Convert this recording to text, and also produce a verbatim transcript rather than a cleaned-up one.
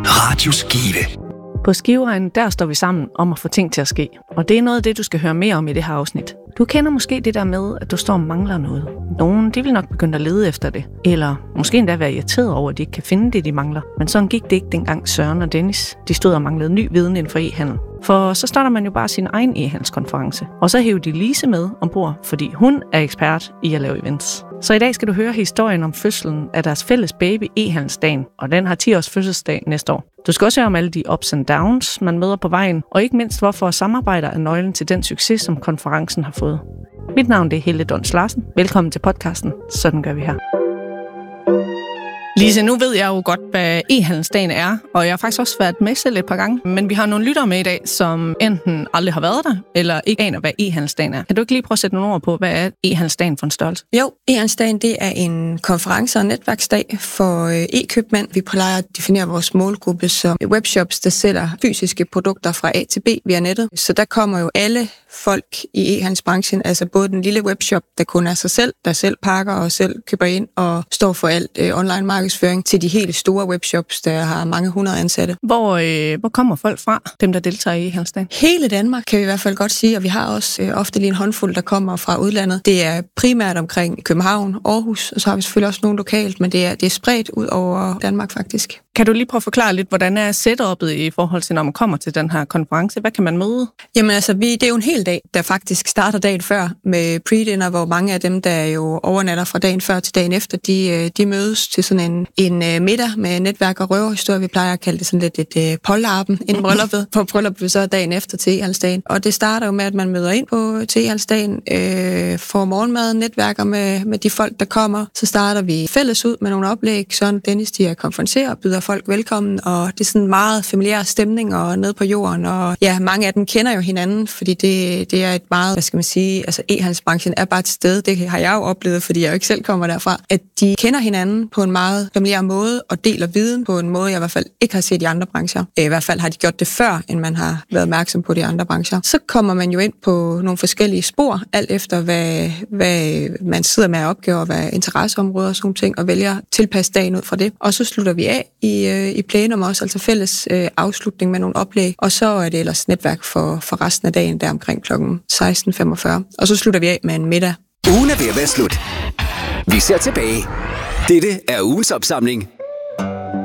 Radio Skive. På Skiveegnen, der står vi sammen om at få ting til at ske. Og det er noget af det, du skal høre mere om i det her afsnit. Du kender måske det der med, at du står og mangler noget. Nogen, de vil nok begynde at lede efter det. Eller måske endda være irriteret over, at de ikke kan finde det, de mangler. Men sådan gik det ikke dengang Søren og Dennis, de stod og manglede ny viden inden for e-handel. For så starter man jo bare sin egen e-handelskonference. Og så hæver de Lise med ombord, fordi hun er ekspert i at lave events. Så i dag skal du høre historien om fødslen af deres fælles baby e-handelsdagen, og den har ti års fødselsdag næste år. Du skal også høre om alle de ups and downs, man møder på vejen, og ikke mindst hvorfor samarbejder er nøglen til den succes, som konferencen har fået. Mit navn det er Helle Dons Larsen. Velkommen til podcasten. Sådan gør vi her. Lise, nu ved jeg jo godt, hvad e-handelsdagen er, og jeg har faktisk også været med selv et par gange. Men vi har nogle lyttere med i dag, som enten aldrig har været der, eller ikke aner, hvad e-handelsdagen er. Kan du ikke lige prøve at sætte nogle ord på, hvad er e-handelsdagen for en størrelse? Jo, e-handelsdagen det er en konference- og netværksdag for e-købmænd. Vi plejer at definere vores målgruppe som webshops, der sælger fysiske produkter fra A til B via nettet. Så der kommer jo alle folk i e-handelsbranchen, altså både den lille webshop, der kun er sig selv, der selv pakker og selv køber ind og står for alt øh, online markedsføring, til de helt store webshops, der har mange hundrede ansatte. Hvor, øh, hvor kommer folk fra, dem der deltager i e-handelsdagen? Hele Danmark kan vi i hvert fald godt sige, og vi har også øh, ofte lige en håndfuld, der kommer fra udlandet. Det er primært omkring København, Aarhus, og så har vi selvfølgelig også nogle lokalt, men det er, det er spredt ud over Danmark faktisk. Kan du lige prøve at forklare lidt, hvordan er setup'et i forhold til, når man kommer til den her konference? Hvad kan man møde? Jamen altså, vi, det er jo en hel dag, der faktisk starter dagen før med pre-dinner, hvor mange af dem, der jo overnatter fra dagen før til dagen efter, de, de mødes til sådan en, en middag med netværk og røverhistorie. Vi plejer at kalde det sådan lidt et uh, polterappen inden brylluppet. På brylluppet så dagen efter til e-handelsdagen. Og det starter jo med, at man møder ind på til e-handelsdagen, øh, får morgenmad, netværker med, med de folk, der kommer. Så starter vi fælles ud med nogle oplæg. Sådan Dennis, de er konferencerer og byder folk velkommen, og det er sådan meget familiær stemning og ned på jorden. Og ja, mange af dem kender jo hinanden, fordi det, det er et meget, hvad skal man sige, altså e-handelsbranchen er bare et sted, det har jeg jo oplevet, fordi jeg jo ikke selv kommer derfra, at de kender hinanden på en meget familiær måde og deler viden på en måde, jeg i hvert fald ikke har set i andre brancher. I hvert fald har de gjort det før, end man har været opmærksom på de andre brancher. Så kommer man jo ind på nogle forskellige spor, alt efter hvad, hvad man sidder med af opgaver, hvad interesseområder og sådan ting, og vælger at tilpasse dagen ud fra det. Og så slutter vi af i, i plenum også, altså fælles øh, afslutning med nogle oplæg, og så er det ellers netværk for, for resten af dagen, der omkring klokken seksten femogfyrre. Og så slutter vi af med en middag. Ugen er ved at være slut. Vi ser tilbage. Dette er ugens opsamling